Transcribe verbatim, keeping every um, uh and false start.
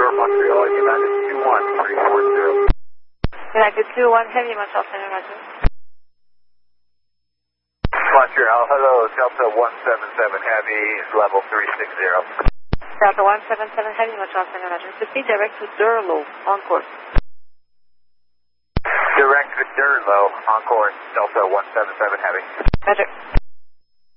York, Montreal, United two one three four zero. United two one, heavy Montreal Center, Roger. Montreal, hello, Delta one seven seven Heavy, level three six zero. Delta one seven seven, heavy Montreal Center, Roger. Proceed direct to Durlow, on course. Direct to Durlow, on course, Delta one seven seven Heavy. Roger.